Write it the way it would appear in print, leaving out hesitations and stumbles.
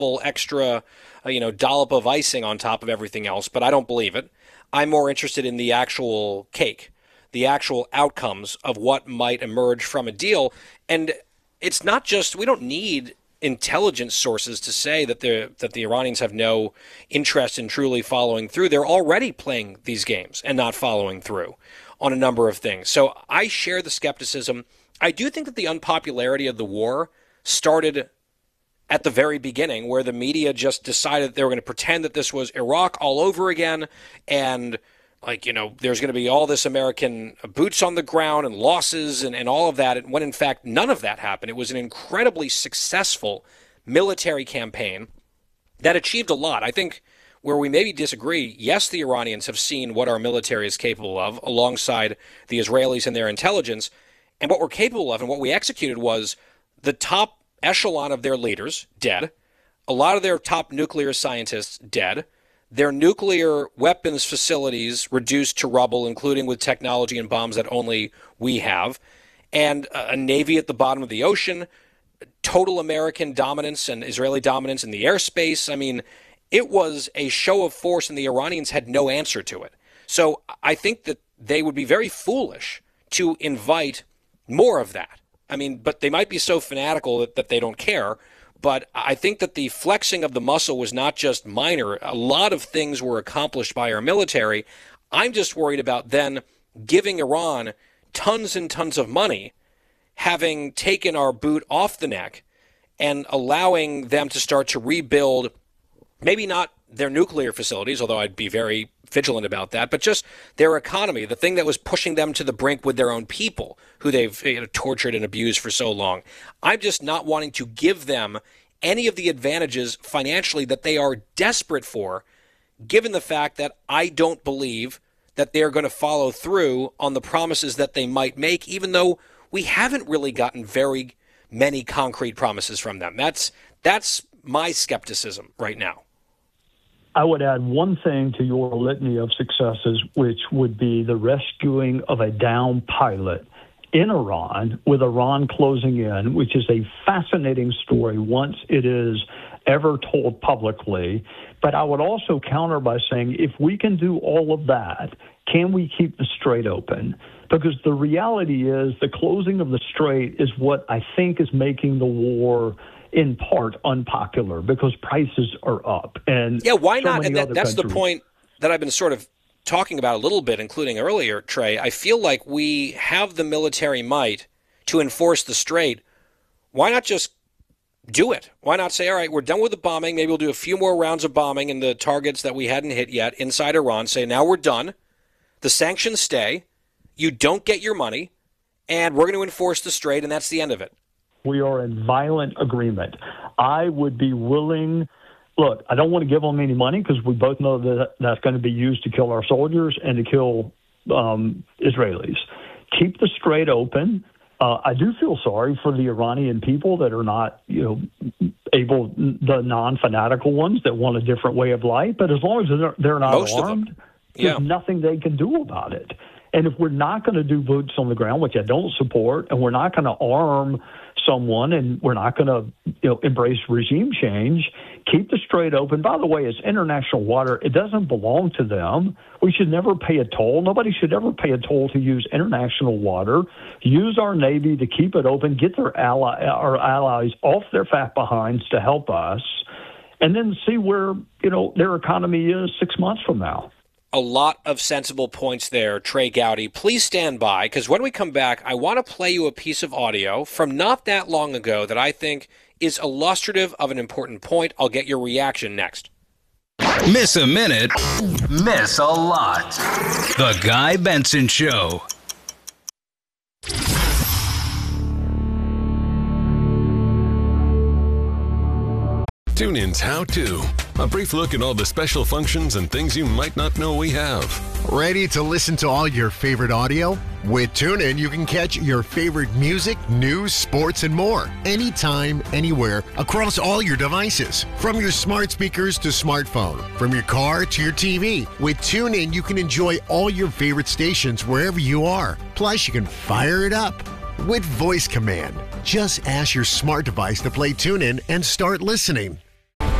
extra, dollop of icing on top of everything else, but I don't believe it. I'm more interested in the actual cake, the actual outcomes of what might emerge from a deal. And it's not just, we don't need intelligence sources to say that the Iranians have no interest in truly following through. They're already playing these games and not following through on a number of things. So I share the skepticism. I do think that the unpopularity of the war started at the very beginning, where the media just decided that they were going to pretend that this was Iraq all over again, and there's going to be all this American boots on the ground and losses and all of that, when in fact none of that happened. It was an incredibly successful military campaign that achieved a lot. I think where we maybe disagree, yes, the Iranians have seen what our military is capable of alongside the Israelis and their intelligence, and what we're capable of and what we executed was the top echelon of their leaders dead, a lot of their top nuclear scientists dead, their nuclear weapons facilities reduced to rubble, including with technology and bombs that only we have, and a navy at the bottom of the ocean, total American dominance and Israeli dominance in the airspace. I mean, it was a show of force, and the Iranians had no answer to it. So I think that they would be very foolish to invite more of that. I mean, but they might be so fanatical that they don't care. But I think that the flexing of the muscle was not just minor. A lot of things were accomplished by our military. I'm just worried about then giving Iran tons and tons of money, having taken our boot off the neck, and allowing them to start to rebuild, maybe not their nuclear facilities, although I'd be very vigilant about that, but just their economy, the thing that was pushing them to the brink with their own people, who they've tortured and abused for so long. I'm just not wanting to give them any of the advantages financially that they are desperate for, given the fact that I don't believe that they're going to follow through on the promises that they might make, even though we haven't really gotten very many concrete promises from them. That's my skepticism right now. I would add one thing to your litany of successes, which would be the rescuing of a downed pilot in Iran, with Iran closing in, which is a fascinating story once it is ever told publicly. But I would also counter by saying, if we can do all of that, can we keep the strait open? Because the reality is the closing of the strait is what I think is making the war in part unpopular, because prices are up. And yeah, why so not? And that's the countries. point that I've been sort of talking about a little bit, including earlier, Trey. I feel like we have the military might to enforce the strait. Why not just do it? Why not say, all right, we're done with the bombing. Maybe we'll do a few more rounds of bombing in the targets that we hadn't hit yet inside Iran. Say, now we're done. The sanctions stay. You don't get your money. And we're going to enforce the strait, and that's the end of it. We are in violent agreement. I would be willing. Look, I don't want to give them any money, because we both know that that's going to be used to kill our soldiers and to kill Israelis. Keep the strait open. I do feel sorry for the Iranian people that are not, able, the non-fanatical ones that want a different way of life. But as long as they're not Most armed, there's nothing they can do about it. And if we're not going to do boots on the ground, which I don't support, and we're not going to arm someone, and we're not going to embrace regime change, keep the strait open. By the way, it's international water. It doesn't belong to them. We should never pay a toll. Nobody should ever pay a toll to use international water. Use our Navy to keep it open, get our allies off their fat behinds to help us, and then see where their economy is 6 months from now. A lot of sensible points there, Trey Gowdy. Please stand by, because when we come back, I want to play you a piece of audio from not that long ago that I think is illustrative of an important point. I'll get your reaction next. Miss a minute, miss a lot. The Guy Benson Show. TuneIn's How To. A brief look at all the special functions and things you might not know we have. Ready to listen to all your favorite audio? With TuneIn, you can catch your favorite music, news, sports, and more. Anytime, anywhere, across all your devices. From your smart speakers to smartphone. From your car to your TV. With TuneIn, you can enjoy all your favorite stations wherever you are. Plus, you can fire it up with voice command. Just ask your smart device to play TuneIn and start listening.